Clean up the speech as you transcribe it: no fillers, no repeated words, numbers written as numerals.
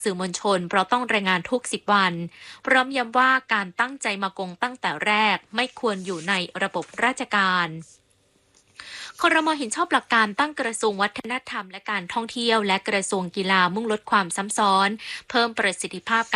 สื่อมวลชนเพราะต้องรายงานทุก10 วันพร้อมย้ำว่าการตั้งใจมาโกงตั้งแต่แรกไม่ควรอยู่ในระบบราชการครม.เห็นชอบหลักการตั้งกระทรวงวัฒนธรรมและการท่องเที่ยวและกระทรวงกีฬามุ่งลดความซ้ำซ้อนเพิ่มประสิทธิภาพ